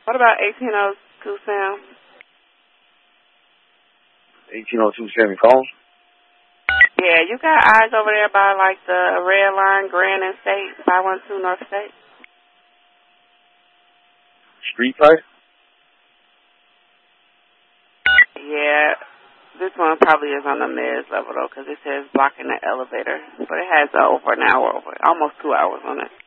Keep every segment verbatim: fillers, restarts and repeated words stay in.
What about eighteen oh two Sam? eighteen oh two Sammy Collins? Yeah, you got eyes over there by, like, the Red Line, Grand and State, five one two North State? Street fight? Yeah, this one probably is on the mid level, though, because it says blocking the elevator. But it has uh, over an hour, over almost two hours on it.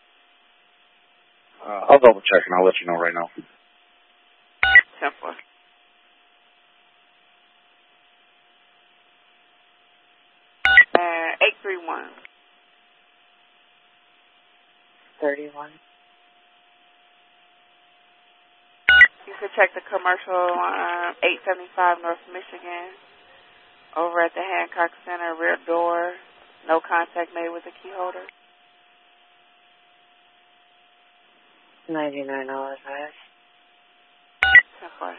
Uh, I'll double check and I'll let you know right now. Simple. Uh, eight three one. thirty-one. You can check the commercial on eight seventy-five North Michigan. Over at the Hancock Center, rear door. No contact made with the key holder. ninety-nine dollars. Simple.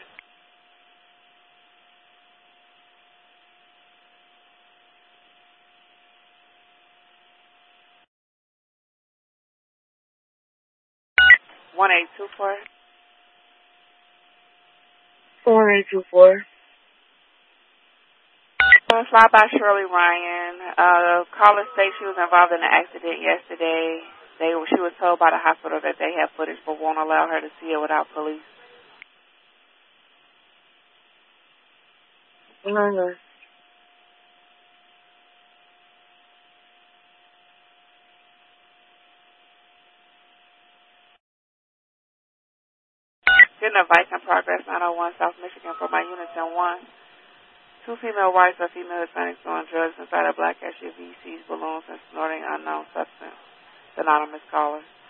one eight two four. one eight two four. Fly by Shirley Ryan. Uh, caller states she was involved in an accident yesterday. They She was told by the hospital that they have footage but won't allow her to see it without police. No, no. Getting a Viking Progress nine oh one South Michigan for my Unison one. Two female whites or female Hispanics doing drugs inside a black S U V, seized balloons and snorting unknown substance. Anonymous caller.